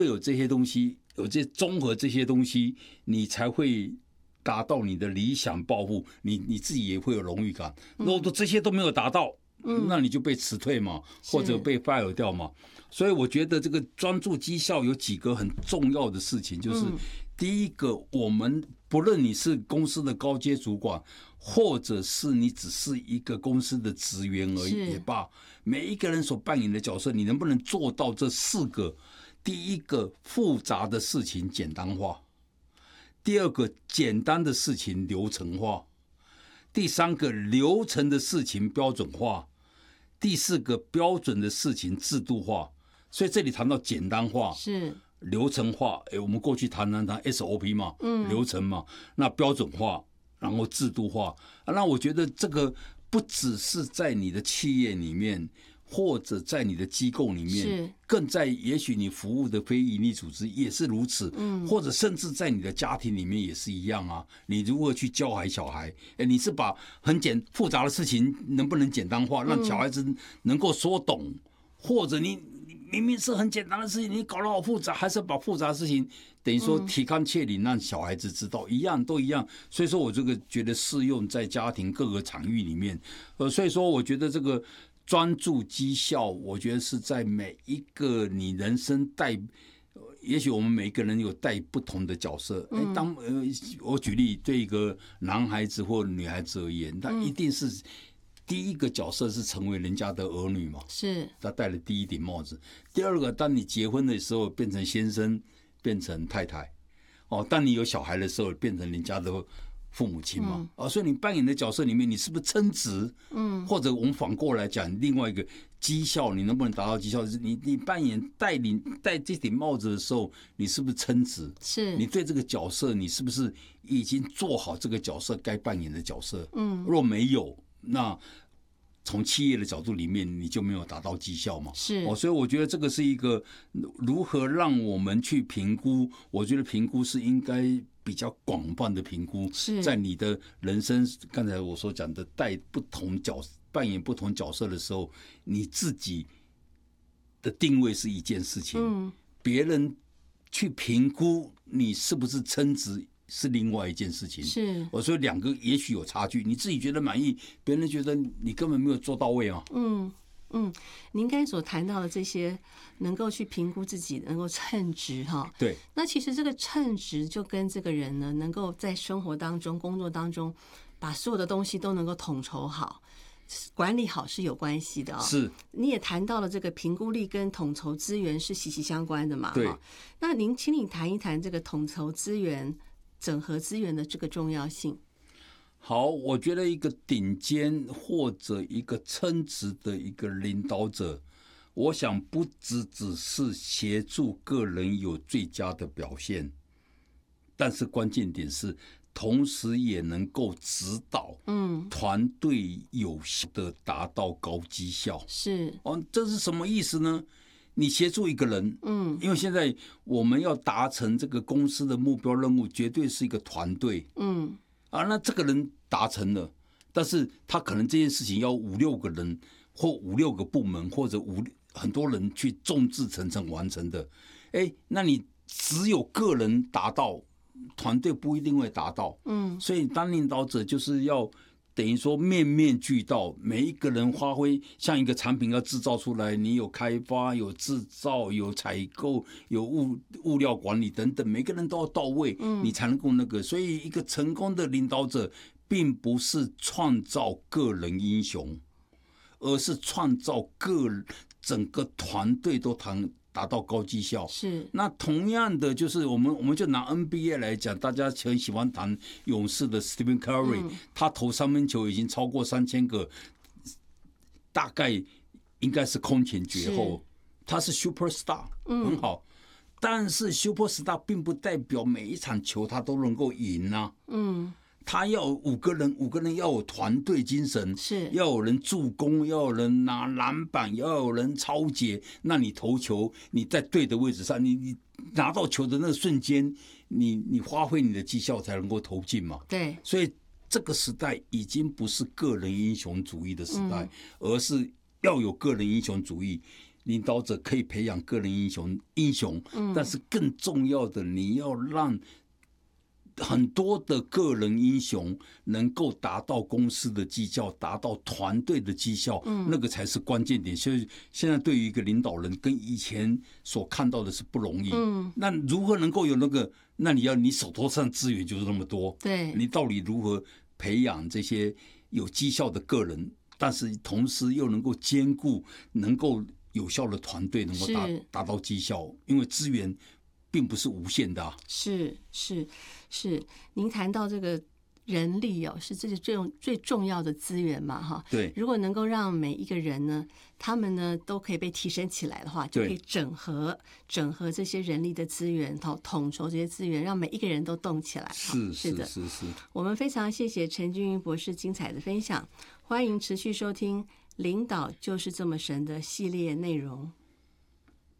会有这些东西，有这综合这些东西，你才会达到你的理想抱负，你自己也会有荣誉感。如果这些都没有达到，那你就被辞退嘛，或者被 fire 掉嘛。所以我觉得这个专注绩效有几个很重要的事情，就是第一个，我们不论你是公司的高阶主管，或者是你只是一个公司的职员而已也罢，每一个人所扮演的角色，你能不能做到这4个？第一个，复杂的事情简单化；第二个，简单的事情流程化；第三个，流程的事情标准化；第4个，标准的事情制度化。所以这里谈到简单化是流程化，我们过去谈 SOP 嘛，流程嘛，那标准化，然后制度化。那我觉得这个不只是在你的企业里面，或者在你的机构里面，更在也许你服务的非营利组织也是如此，或者甚至在你的家庭里面也是一样啊。你如何去教小孩，你是把复杂的事情能不能简单化，让小孩子能够说懂，或者你明明是很简单的事情，你搞得好复杂，还是把复杂的事情等于说提纲挈领，让小孩子知道，都一样。所以说我这个觉得适用在家庭各个场域里面。所以说我觉得这个专注绩效，我觉得是在每一个你人生也许我们每一个人有带不同的角色。我举例，对一个男孩子或女孩子而言，他一定是第一个角色是成为人家的儿女嘛，是他戴了第一顶帽子。第二个，当你结婚的时候变成先生，变成太太，当你有小孩的时候变成人家的父母亲嘛，所以你扮演的角色里面，你是不是称职？或者我们反过来讲，另外一个绩效，你能不能达到绩效？你扮演戴这顶帽子的时候，你是不是称职？是你对这个角色，你是不是已经做好这个角色该扮演的角色？若没有，那从企业的角度里面，你就没有达到绩效嘛？所以我觉得这个是一个如何让我们去评估。我觉得评估是应该比较广泛的评估，在你的人生，刚才我所讲的扮演不同角色的时候，你自己的定位是一件事情，别人去评估你是不是称职是另外一件事情。我说2个也许有差距，你自己觉得满意，别人觉得你根本没有做到位啊。 您刚才所谈到的这些，能够去评估自己，能够称职哈。 对。 那其实这个称职就跟这个人呢，能够在生活当中、工作当中，把所有的东西都能够统筹好、管理好是有关系的。是。你也谈到了这个评估力跟统筹资源是息息相关的嘛。对。那请你谈一谈这个统筹资源、整合资源的这个重要性。 好，我觉得一个顶尖或者一个称职的一个领导者，我想不只是协助个人有最佳的表现，但是关键点是，同时也能够指导团队有效的达到高绩效。这是什么意思呢？你协助一个人，因为现在我们要达成这个公司的目标任务，绝对是一个团队。那这个人达成了，但是他可能这件事情要5-6个人，或5-6个部门，或者很多人去众志成城完成的。那你只有个人达到，团队不一定会达到。所以当领导者就是要等于说面面俱到，每一个人发挥，像一个产品要制造出来，你有开发、有制造、有采购、有物料管理等等，每个人都要到位，你才能够那个。所以一个成功的领导者，并不是创造个人英雄，而是创造整个团队都达到高绩效。那同样的，就是我们就拿 NBA 来讲，大家很喜欢谈勇士的 Stephen Curry，他投3分球已经超过3000个，大概应该是空前绝后。他是 Superstar，很好。但是 Superstar 并不代表每一场球他都能够赢啊。他要有5个人要有团队精神，要有人助攻，要有人拿篮板，要有人抄截。那你投球，你在对的位置上，你拿到球的那个瞬间，你发挥你的绩效才能够投进嘛。对，所以这个时代已经不是个人英雄主义的时代，而是要有个人英雄主义。 领导者可以培养个人英雄，但是更重要的，你要让很多的个人英雄能够达到公司的绩效，达到团队的绩效，那个才是关键点。所以现在对于一个领导人，跟以前所看到的是不容易。那如何能够有那个？那你手头上资源就是那么多， 对， 你到底如何培养这些有绩效的个人，但是同时又能够兼顾能够有效的团队，能够达到绩效？因为资源并不是无限的啊。 是，您谈到这个人力是这最重要的资源嘛，哈。 对。 如果能够让每一个人呢，他们呢都可以被提升起来的话，就可以整合这些人力的资源，统筹这些资源，让每一个人都动起来。是的。我们非常谢谢陈君云博士精彩的分享，欢迎持续收听《领导就是这么神》的系列内容。